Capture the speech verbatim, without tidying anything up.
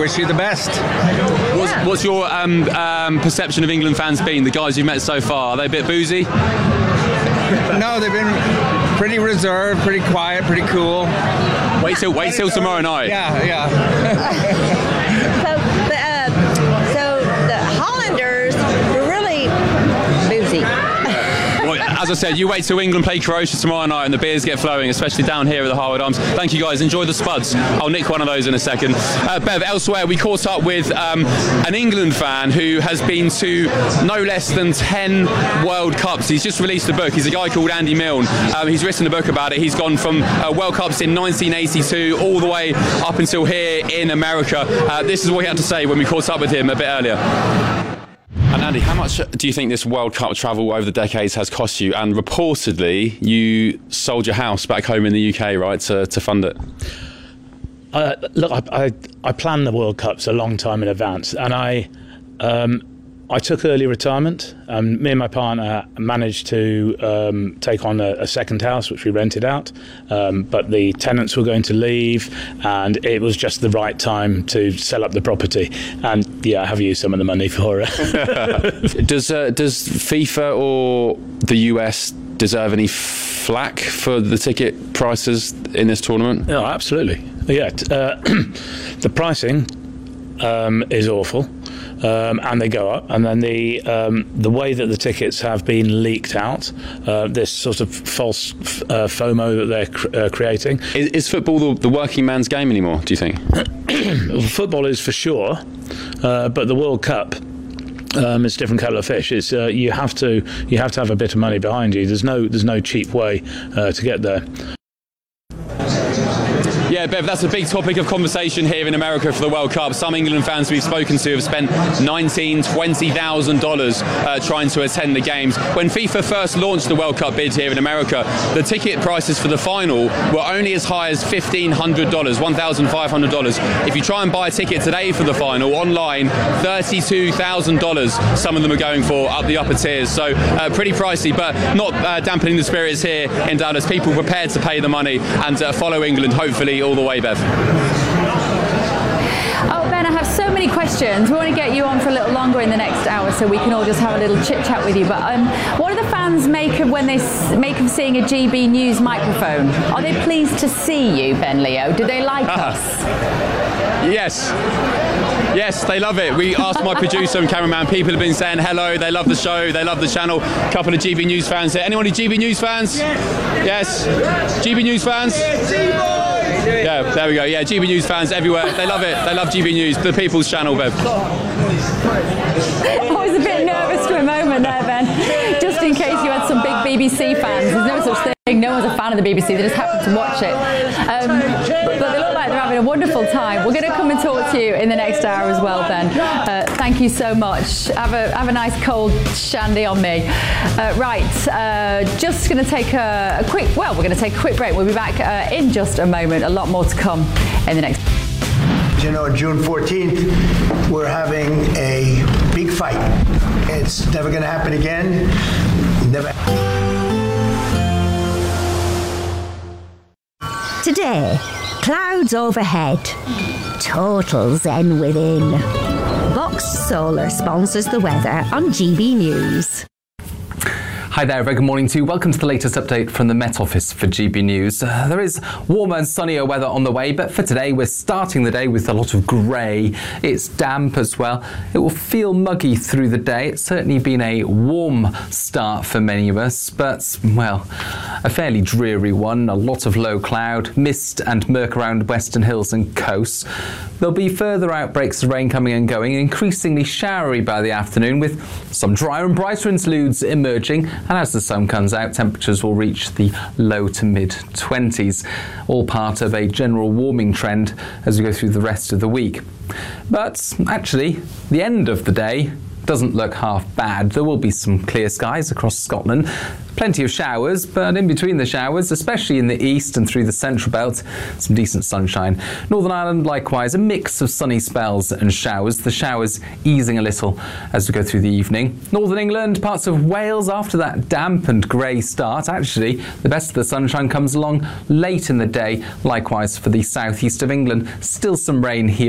wish you the best. What's, what's your um, um, perception of England fans been? The guys you've met so far, are they a bit boozy? No, they've been pretty reserved, pretty quiet, pretty cool. Wait till wait till tomorrow night. Yeah, yeah. so, the, uh, so the Hollanders were really boozy. Well, as I said, you wait till England play Croatia tomorrow night and the beers get flowing, especially down here at the Harwood Arms. Thank you guys. Enjoy the spuds. I'll nick one of those in a second. Uh, Bev, elsewhere, we caught up with um, an England fan who has been to no less than ten World Cups. He's just released a book. He's a guy called Andy Milne. Um, he's written a book about it. He's gone from uh, World Cups in nineteen eighty-two all the way up until here in America. Uh, this is what he had to say when we caught up with him a bit earlier. And Andy, how much do you think this World Cup travel over the decades has cost you? And reportedly, you sold your house back home in the U K, right, to, to fund it? Uh, look, I, I, I planned the World Cups a long time in advance, and I um, I took early retirement. Um, me and my partner managed to um, take on a, a second house, which we rented out, um, but the tenants were going to leave, and it was just the right time to sell up the property. And yeah, I have used some of the money for it. does uh, does FIFA or the U S deserve any flack for the ticket prices in this tournament? No, absolutely. Yeah, uh, the pricing um, is awful. Um, and they go up, and then the um, the way that the tickets have been leaked out, uh, this sort of false f- uh, FOMO that they're cr- uh, creating. Is, is football the, the working man's game anymore, do you think? Football is for sure, uh, but the World Cup um, is a different kettle of fish. It's uh, you have to you have to have a bit of money behind you. There's no there's no cheap way uh, to get there. Yeah, Bev, that's a big topic of conversation here in America for the World Cup. Some England fans we've spoken to have spent nineteen thousand dollars, twenty thousand dollars uh, trying to attend the games. When FIFA first launched the World Cup bid here in America, the ticket prices for the final were only as high as fifteen hundred dollars, one thousand five hundred dollars. If you try and buy a ticket today for the final online, thirty-two thousand dollars some of them are going for, up the upper tiers. So uh, pretty pricey, but not uh, dampening the spirits here in Dallas. People prepared to pay the money and uh, follow England, hopefully, all the way, Bev. Oh, Ben, I have so many questions. We want to get you on for a little longer in the next hour so we can all just have a little chit chat with you. But um, what do the fans make of when they s- make of seeing a G B News microphone? Are they pleased to see you, Ben Leo? Do they like Uh-huh. us? Yes. Yes, they love it. We asked my producer and cameraman. People have been saying hello. They love the show. They love the channel. A couple of G B News fans here. Anyone G B News fans? Yes. Yes. G B News fans? Yeah, there we go. Yeah, G B News fans everywhere. They love it. They love G B News. The People's Channel, Bev. I was a bit nervous for a moment there, Ben. Just in case you had some big B B C fans. There's no such thing. No one's a fan of the B B C. They just happen to watch it. Um, but they look like they're having a wonderful time. We're going to come and talk to you in the next hour as well, Ben. Uh, thank you so much. Have a have a nice cold shandy on me. Uh, right, uh, just going to take a, a quick, well, we're going to take a quick break. We'll be back uh, in just a moment. A lot more to come in the next. You know, June fourteenth, we're having a big fight. It's never going to happen again. Never. Today, clouds overhead, total zen within. Vox Solar sponsors the weather on G B News. Hi there, very good morning to you. Welcome to the latest update from the Met Office for G B News. Uh, there is warmer and sunnier weather on the way, but for today we're starting the day with a lot of grey. It's damp as well. It will feel muggy through the day. It's certainly been a warm start for many of us, but, well, a fairly dreary one. A lot of low cloud, mist and murk around western hills and coasts. There'll be further outbreaks of rain coming and going, increasingly showery by the afternoon, with some drier and brighter interludes emerging. And as the sun comes out, temperatures will reach the low to mid twenties, all part of a general warming trend as we go through the rest of the week. But actually, the end of the day doesn't look half bad. There will be some clear skies across Scotland, plenty of showers, but in between the showers, especially in the east and through the central belt, some decent sunshine. Northern Ireland, likewise, a mix of sunny spells and showers, the showers easing a little as we go through the evening. Northern England, parts of Wales, after that damp and grey start, actually, the best of the sunshine comes along late in the day, likewise for the southeast of England. Still some rain here